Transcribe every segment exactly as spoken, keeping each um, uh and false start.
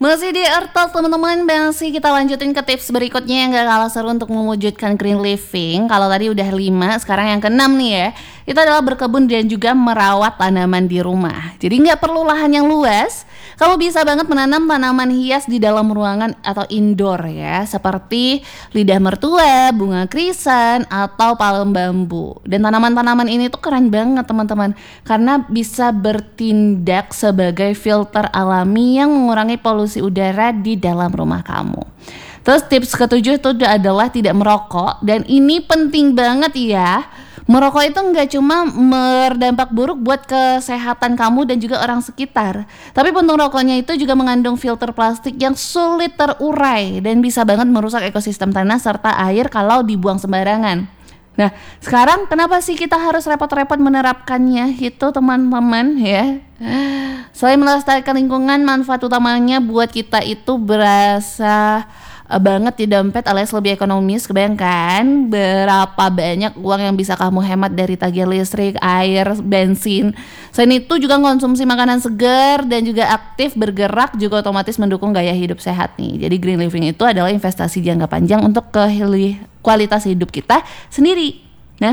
Masih di Earth Talk teman-teman, masih kita lanjutin ke tips berikutnya yang gak kalah seru untuk mewujudkan green living. Kalau tadi udah lima, sekarang yang keenam nih ya. Itu adalah berkebun dan juga merawat tanaman di rumah. Jadi gak perlu lahan yang luas, kamu bisa banget menanam tanaman hias di dalam ruangan atau indoor ya. Seperti lidah mertua, bunga krisan, atau palem bambu. Dan tanaman-tanaman ini tuh keren banget teman-teman, karena bisa bertindak sebagai filter alami yang mengurangi polusi udara di dalam rumah kamu. Terus tips ketujuh itu adalah tidak merokok, dan ini penting banget ya. Merokok itu nggak cuma berdampak buruk buat kesehatan kamu dan juga orang sekitar, tapi puntung rokoknya itu juga mengandung filter plastik yang sulit terurai dan bisa banget merusak ekosistem tanah serta air kalau dibuang sembarangan. Nah, sekarang kenapa sih kita harus repot-repot menerapkannya itu teman-teman ya? Selain melestarikan lingkungan, manfaat utamanya buat kita itu berasa uh, banget di dompet alias lebih ekonomis. Kebayangkan berapa banyak uang yang bisa kamu hemat dari tagihan listrik, air, bensin. Selain itu juga konsumsi makanan segar dan juga aktif bergerak juga otomatis mendukung gaya hidup sehat nih. Jadi green living itu adalah investasi jangka panjang untuk ke kualitas hidup kita sendiri. Nah,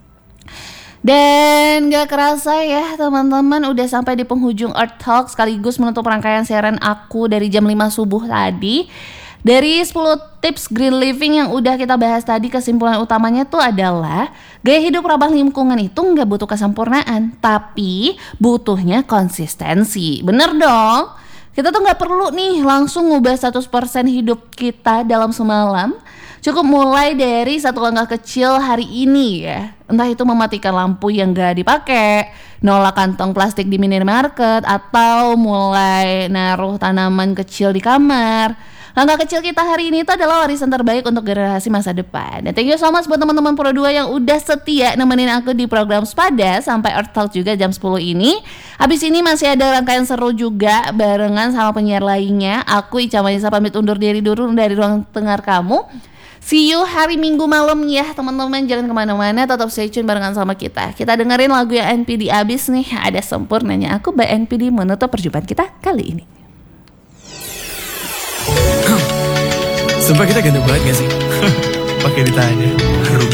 dan gak kerasa ya teman-teman udah sampai di penghujung Earth Talk, sekaligus menutup rangkaian siaran aku dari jam lima subuh tadi. Dari sepuluh tips green living yang udah kita bahas tadi, kesimpulan utamanya tuh adalah gaya hidup ramah lingkungan itu gak butuh kesempurnaan, tapi butuhnya konsistensi. Bener dong? Kita tuh gak perlu nih langsung ngubah seratus persen hidup kita dalam semalam. Cukup mulai dari satu langkah kecil hari ini ya. Entah itu mematikan lampu yang gak dipakai, nolak kantong plastik di minimarket, atau mulai naruh tanaman kecil di kamar. Langkah kecil kita hari ini itu adalah warisan terbaik untuk generasi masa depan. Dan thank you so much buat teman-teman Pro dua yang udah setia nemenin aku di program Spada sampai Earth Talk juga jam sepuluh ini. Habis ini masih ada rangkaian seru juga barengan sama penyiar lainnya. Aku Ica Manisa pamit undur diri dulu dari ruang dengar kamu. See you hari Minggu malam ya teman-teman, jangan kemana-mana, tetap stay tune barengan sama kita. Kita dengerin lagu yang N P D abis nih, ada Sempurnanya Aku by N P D menutup perjumpaan kita kali ini. Sumpah kita ganteng banget gak sih? Pakai ditanya.